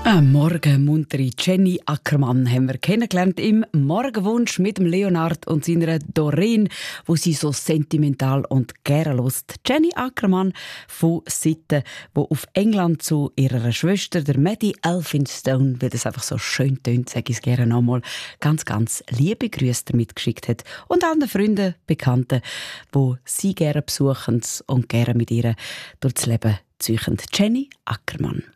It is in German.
Eine morgenmuntere Jenny Ackermann haben wir kennengelernt im Morgenwunsch mit dem Leonard und seiner Doreen, wo sie so sentimental und gerne lust. Jenny Ackermann von Sitten, wo auf England zu ihrer Schwester, der Maddie Elphinstone, weil das einfach so schön tönt, sage ich es gerne nochmal, ganz, ganz liebe Grüße damit geschickt hat. Und allen Freunden, Bekannten, wo sie gerne besuchen und gerne mit ihr durchs Leben ziehen. Jenny Ackermann.